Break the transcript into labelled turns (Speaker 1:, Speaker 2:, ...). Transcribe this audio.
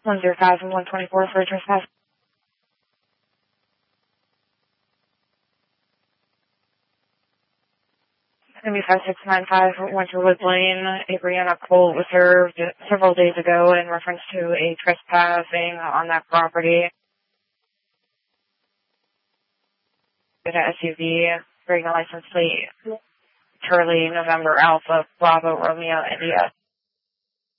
Speaker 1: 105 and 124 for a trespass. It's going to be 5695 Winterwood Lane. A Brianna Cole was served several days ago in reference to a trespassing on that property. An SUV, bring a license plate, Charlie November Alpha Bravo Romeo India.